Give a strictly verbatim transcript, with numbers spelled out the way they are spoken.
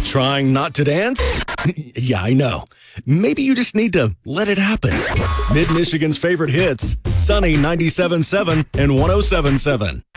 Trying not to dance? Yeah, I know. Maybe you just need to let it happen. Mid-Michigan's favorite hits, Sunny ninety-seven point seven and one oh seven point seven.